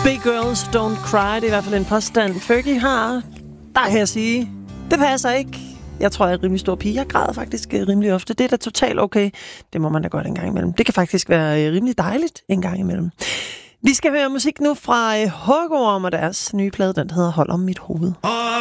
Big girls don't cry, det er i hvert fald en påstand Fergie har. Der kan jeg sige, det passer ikke. Jeg tror, jeg er en rimelig stor pige. Jeg græder faktisk rimelig ofte. Det er da totalt okay. Det må man da godt en gang imellem. Det kan faktisk være rimelig dejligt en gang imellem. Vi skal høre musik nu fra Hugorm og deres nye plade, den hedder Hold om mit hoved.